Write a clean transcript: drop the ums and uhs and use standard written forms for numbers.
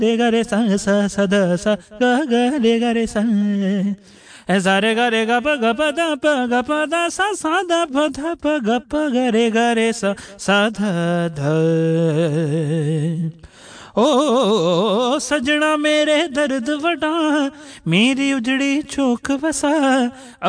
दे ग रे सा सा सा ध सा ग रे ग रे सा सा रे ग रे ग प ग प द सा द प ध प ग रे सा ध ध ओ सजना मेरे दर्द वड़ा मेरी उजड़ी चौक वसा